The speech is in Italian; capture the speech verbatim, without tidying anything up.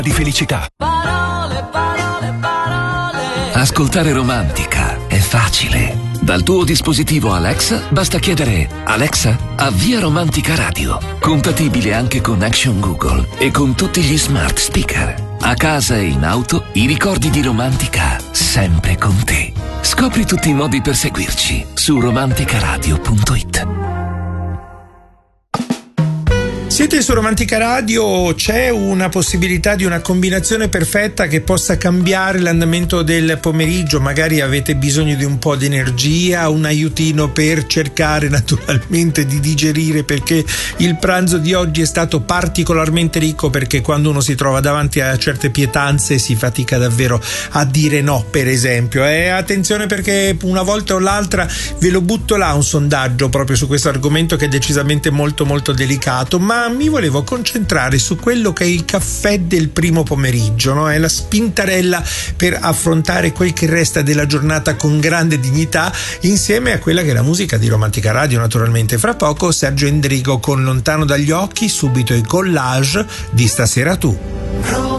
di felicità. Parole, parole, parole. Ascoltare Romantica è facile. Dal tuo dispositivo Alexa basta chiedere: Alexa, avvia Romantica Radio. Compatibile anche con Action Google e con tutti gli smart speaker. A casa e in auto, i ricordi di Romantica sempre con te. Scopri tutti i modi per seguirci su romanticaradio punto it. Siete su Romantica Radio, c'è una possibilità di una combinazione perfetta che possa cambiare l'andamento del pomeriggio. Magari avete bisogno di un po' di energia, un aiutino per cercare naturalmente di digerire, perché il pranzo di oggi è stato particolarmente ricco, perché quando uno si trova davanti a certe pietanze si fatica davvero a dire no, per esempio. E attenzione, perché una volta o l'altra ve lo butto là un sondaggio proprio su questo argomento che è decisamente molto molto delicato, ma mi volevo concentrare su quello che è il caffè del primo pomeriggio, no? È la spintarella per affrontare quel che resta della giornata con grande dignità, insieme a quella che è la musica di Romantica Radio, naturalmente. Fra poco Sergio Endrigo con Lontano dagli occhi, subito i Collage di Stasera tu.